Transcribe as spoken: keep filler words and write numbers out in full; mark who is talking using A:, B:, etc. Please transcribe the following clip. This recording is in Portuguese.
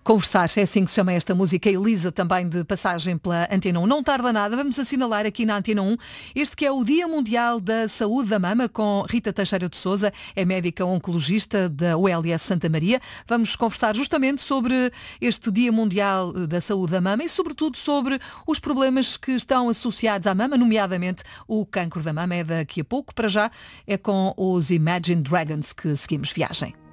A: Conversar, é assim que se chama esta música. Elisa, também de passagem pela Antena um. Não tarda nada, vamos assinalar aqui na Antena um este que é o Dia Mundial da Saúde da Mama, com Rita Teixeira de Sousa, é médica oncologista da U L S Santa Maria. Vamos conversar justamente sobre este Dia Mundial da Saúde da Mama e, sobretudo, sobre os problemas que estão associados à mama, nomeadamente o cancro da mama. É daqui a pouco. Para já é com os Imagine Dragons que seguimos viagem.